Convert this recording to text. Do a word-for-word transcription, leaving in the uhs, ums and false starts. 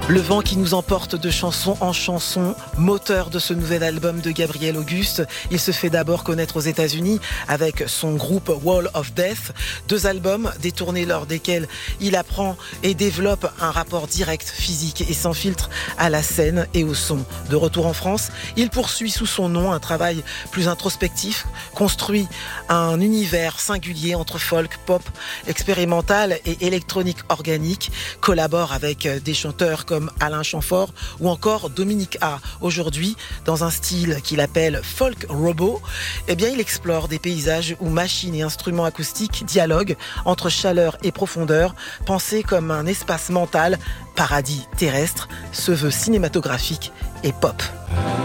Le vent qui nous emporte de chanson en chanson, moteur de ce nouvel album de Gabriel Auguste. Il se fait d'abord connaître aux États-Unis avec son groupe Wall of Death. Deux albums, des tournées lors desquelles il apprend et développe un rapport direct, physique et sans filtre à la scène et au son. De retour en France, il poursuit sous son nom un travail plus introspectif, construit un univers singulier entre folk, pop, expérimental et électronique organique, collabore avec des chanteurs comme comme Alain Chamfort ou encore Dominique A. Aujourd'hui, dans un style qu'il appelle folk robot, eh bien, il explore des paysages où machines et instruments acoustiques dialoguent entre chaleur et profondeur, pensé comme un espace mental, paradis terrestre, se veut cinématographique et pop.